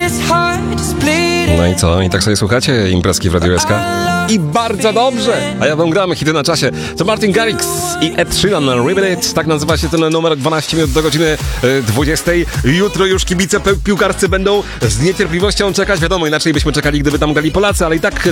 No i co? I tak sobie słuchacie imprezki w Radio SK? I bardzo dobrze! A ja wam gram hity na czasie. To Martin Garrix i Ed Sheeran, Ribbon It. Tak nazywa się ten numer, 12 minut do godziny 20. Jutro już kibice piłkarscy będą z niecierpliwością czekać. Wiadomo, inaczej byśmy czekali, gdyby tam grali Polacy, ale i tak